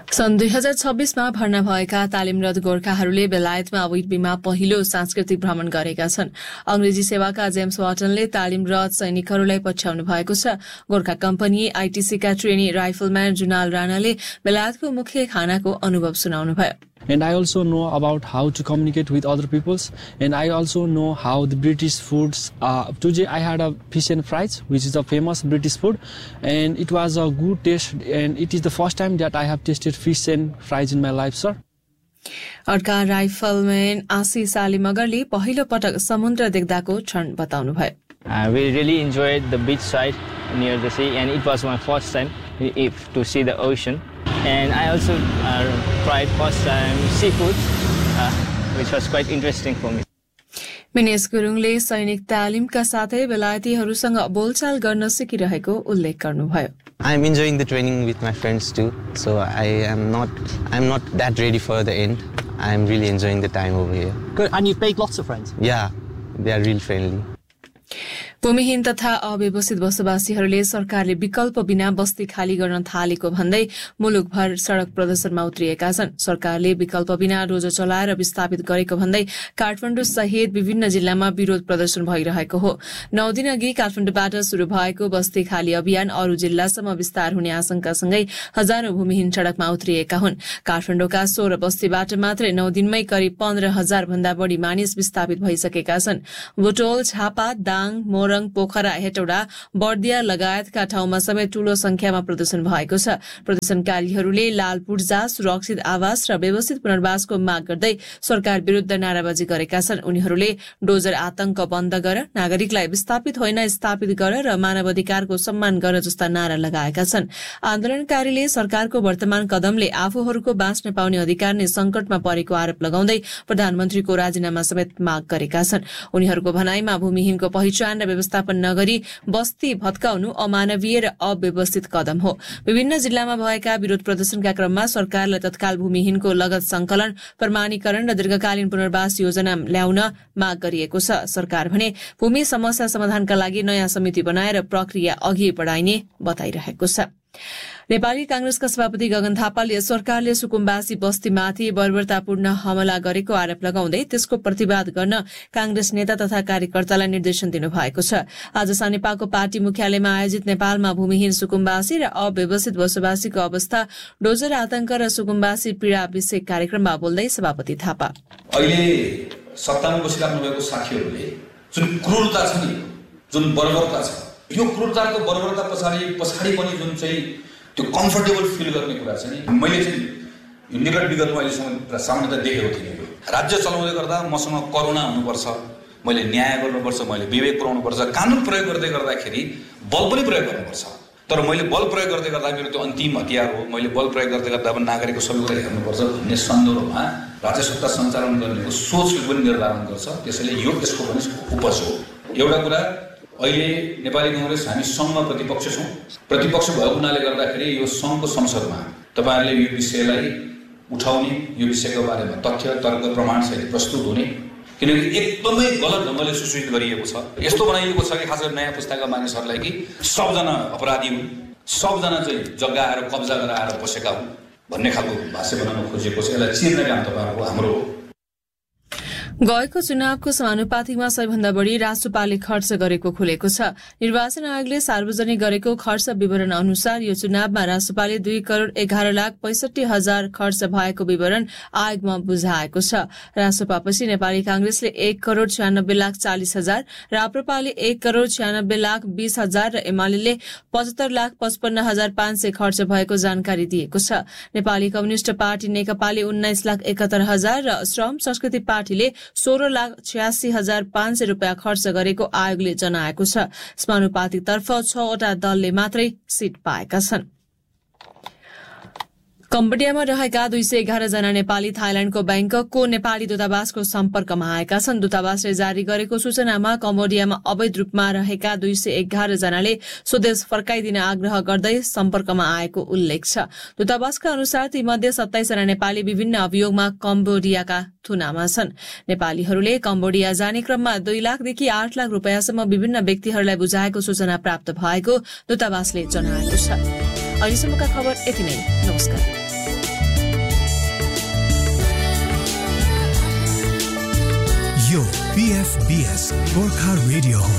सन् 2026 मा भर्ना भएका तालिमरत गोर्खाहरूले बेलायतमा अवैध बीमा पहिलो सांस्कृतिक भ्रमण गरेका छन्। अंग्रेजी सेवाका जेम्स वाटनले तालिमरत सैनिकहरूलाई पछ्याउनु भएको छ। गोर्खा कम्पनी आईटीसीका ट्रेनी राइफलम्यान जुनाल राणाले बेलायतको मुख्य खानाको अनुभव सुनाउनुभयो। And I also know about how to communicate with other peoples, and I also know how the British foods are. Today I had a fish and fries, which is a famous British food, and it was a good taste, and it is the first time that I have tasted fish and fries in my life, sir. अर्का rifleman आशिष आली मगरले पहिलो पटक समुद्र देख्दाको क्षण बताउनुभयो। We really enjoyed the beach side near the sea, and it was my first time to see the ocean. And I also tried first time seafood, which was quite interesting for me. Minesh गुरुङले सैनिक तालिमका साथै बेलायतीहरूसँग बोलचाल गर्न सिकिरहेको उल्लेख गर्नुभयो। I am enjoying the training with my friends too, so I'm not that ready for the end. I am really enjoying the time over here. Good, and you've made lots of friends. Yeah, they are really friendly. भूमिहीन तथा अव्यवस्थित बसोबासीहरूले सरकारले विकल्प बिना बस्ती खाली गर्न थालेको भन्दै मुलुकभर सड़क प्रदर्शनमा उत्रिएका छन्। सरकारले विकल्प बिना रोजो चलाएर विस्थापित गरेको भन्दै काठमाडौँ सहित विभिन्न जिल्लामा विरोध प्रदर्शन भइरहेको हो। 9 दिन अघि काठमाडौँबाट शुरू भएको बस्ती खाली अभियान अरू जिल्लासम्म विस्तार हुने आशंकासँगै हजारौं भूमिहीन सड़कमा उत्रिएका हुन्। काठमाडौँका 16 बस्तीबाट मात्रै 9 दिनमै करिब 15,000 भन्दा बढ़ी मानिस विस्थापित भइसकेका छन्। बुटोल, झापा, दाङ, मोरङ, पोखरा, हेटौडा, बर्दिया लगायतका ठाउँमा समेत ठूलो संख्यामा प्रदर्शन भएको छ। प्रदर्शनकारीहरूले लाल पूर्जा, सुरक्षित आवास र व्यवस्थित पुनर्वासको माग गर्दै सरकार विरूद्ध नाराबाजी गरेका छन्। उनीहरूले डोजर आतंक बन्द गर, नागरिकलाई विस्थापित होइन स्थापित गर र मानवाधिकारको सम्मान गर जस्ता नारा लगाएका छन्। आन्दोलनकारीले सरकारको वर्तमान कदमले आफूहरूको बाँच्न पाउने अधिकार नै संकटमा परेको आरोप लगाउँदै प्रधानमन्त्रीको राजीनामा समेत माग गरेका छन्। उनीहरूको भनाईमा भूमिहीनको पहिचान र व्यवस्थापन नगरी बस्ती भत्काउनु अमानवीय र अव्यवस्थित कदम हो। विभिन्न जिल्लामा भएका विरोध प्रदर्शनका क्रममा सरकारलाई तत्काल भूमिहीनको लगत संकलन, प्रमाणीकरण र दीर्घकालीन पुनर्वास योजना ल्याउन माग गरिएको छ। सरकार भने भूमि समस्या समाधानका लागि नयाँ समिति बनाएर प्रक्रिया अघि बढाइने बताइरहेको छ। नेपाली कांग्रेसका सभापति गगन थापाले सरकारले सुकुम्बासी बस्तीमाथि बर्बरतापूर्ण हमला गरेको आरोप लगाउँदै त्यसको प्रतिवाद गर्न कांग्रेस नेता तथा कार्यकर्तालाई निर्देशन दिनुभएको छ। आज सानेपाको पार्टी मुख्यालयमा आयोजित नेपालमा भूमिहीन सुकुम्बासी र अव्यवस्थित बसोबासीको अवस्था, डोजर आतंक र सुकुम्बासी पीड़ा विषय कार्यक्रममा बोल्दै सभापति थापा अहिले सत्तामा बसिराख्नु भएको साथीहरूले जुन क्रूरता छ नि, जुन बर्बरता छ, यो क्रूरताको बर्बरता पछाडि पनि जुन चाहिँ त्यो कम्फर्टेबल फिल गर्ने कुरा छ नि, मैले चाहिँ यो निकट विगतमा अहिलेसम्म सामान्यतः देखेको थिएँ। राज्य चलाउँदै गर्दा मसँग करुणा हुनुपर्छ, मैले न्याय गर्नुपर्छ, मैले विवेक पुर्याउनुपर्छ, कानुन प्रयोग गर्दाखेरि बल पनि प्रयोग गर्नुपर्छ। तर मैले बल प्रयोग गर्दै गर्दा मेरो त्यो अन्तिम हतियार हो, मैले बल प्रयोग गर्दै गर्दा पनि नागरिकको सबै कुरा हेर्नुपर्छ भन्ने सन्दर्भमा राज्य सत्ता सञ्चालन गर्नेको सोचले पनि निर्धारण गर्छ। त्यसैले यो यसको पनि उपज हो। एउटा कुरा, अहिले नेपाली कांग्रेस हामी संघमा प्रतिपक्ष छौँ। प्रतिपक्ष भएको हुनाले गर्दाखेरि यो संघको संसदमा तपाईहरुले यो विषयलाई उठाउने, यो विषयको बारेमा तथ्य तर्क प्रमाण सहित प्रस्तुत हुने, किनकि एकदमै गलत ढंगले सूचित गरिएको छ। यस्तो बनाइएको छ कि खास गरी नयाँ पुस्ताका मानिसहरूलाई कि सबजना अपराधी हुन्, सबजना चाहिँ जग्गा आएर कब्जा गराएर बसेका हुन् भन्ने खालको भाष्य बनाउन खोजेको छ। यसलाई चिर्ने काम तपाईहरुको हाम्रो हो। गएको चुनावको समानुपातिकमा सबैभन्दा बढी रासोपाले खर्च गरेको खुलेको छ। निर्वाचन आयोगले सार्वजनिक गरेको खर्च विवरण अनुसार यो चुनावमा रासोपाले 2,11,65,000 खर्च भएको विवरण आयोगमा बुझाएको छ। रासोपापछि नेपाली कांग्रेसले 1,96,40,000, राप्रपाले 1,96,20,000 र एमाले 75,55,500 खर्च भएको जानकारी दिएको छ। नेपाली कम्युनिष्ट पार्टी नेकपाले 19,71,000 र श्रम संस्कृति पार्टीले 16,86,500 रुपियाँ खर्च गरेको आयोगले जनाएको छ। समानुपातिकतर्फ 6 वटा दलले मात्रै सीट पाएका छन्। कम्बोडियामा रहेका 211 जना नेपाली थाइल्याण्डको बैंककको नेपाली दूतावासको सम्पर्कमा आएका छन्। दूतावासले जारी गरेको सूचनामा कम्बोडियामा अवैध रूपमा रहेका 211 जनाले स्वदेश फर्काइदिन आग्रह गर्दै सम्पर्कमा आएको उल्लेख छ। दूतावासका अनुसार तीमध्ये 27 जना नेपाली विभिन्न अभियोगमा कम्बोडियाका थुनामा छन्। नेपालीहरूले कम्बोडिया जाने क्रममा 2 लाखदेखि 8 लाख रुपियाँसम्म विभिन्न व्यक्तिहरूलाई बुझाएको सूचना प्राप्त भएको दूतावासले जनाएको छ। अहिलेसम्मका खबर यति नै। नमस्कार। PFBS Gorkha Radio.